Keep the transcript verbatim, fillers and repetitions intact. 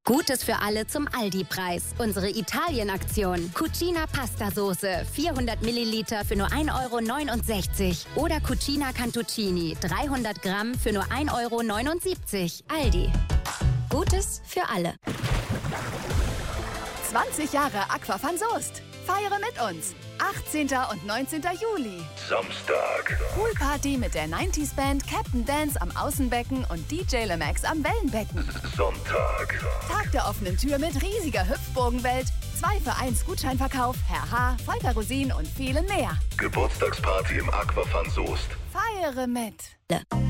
Gutes für alle zum Aldi-Preis. Unsere Italien-Aktion. Cucina Pasta-Soße, vierhundert Milliliter für nur ein Euro neunundsechzig. Oder Cucina Cantuccini, dreihundert Gramm für nur ein Euro neunundsiebzig. Aldi. Gutes für alle. zwanzig Jahre Aquafan Soest. Feiere mit uns. achtzehnten und neunzehnten Juli. Samstag. Poolparty mit der neunziger Band Captain Dance am Außenbecken und D J Lemax am Wellenbecken. Sonntag. Tag der offenen Tür mit riesiger Hüpfburgenwelt, zwei für eins Gutscheinverkauf, Herr H., Volker Rosin und vielen mehr. Geburtstagsparty im Aquafan Soest. Feiere mit.